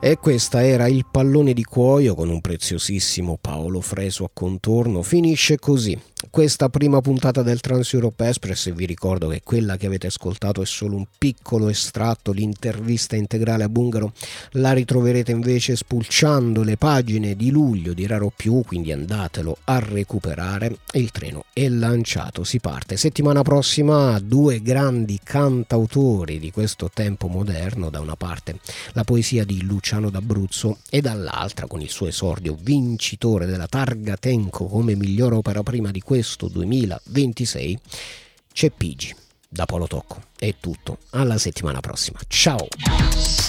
E questa era Il pallone di cuoio con un preziosissimo Paolo Fresu a contorno. Finisce così questa prima puntata del Trans Europe Express, e vi ricordo che quella che avete ascoltato è solo un piccolo estratto. L'intervista integrale a Bungaro la ritroverete invece spulciando le pagine di luglio di Raro Più, quindi andatelo a recuperare. Il treno è lanciato, si parte. Settimana prossima due grandi cantautori di questo tempo moderno: da una parte la poesia di Luciano d'Abruzzo e dall'altra, con il suo esordio vincitore della Targa Tenco come miglior opera prima di questo 2026, c'è Pigi. Da Polo Tocco è tutto, alla settimana prossima, ciao.